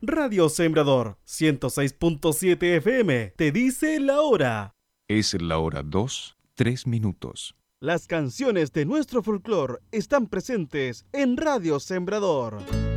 Radio Sembrador 106.7 FM te dice la hora. Es la hora 2, 3 minutos. Las canciones de nuestro folclore están presentes en Radio Sembrador.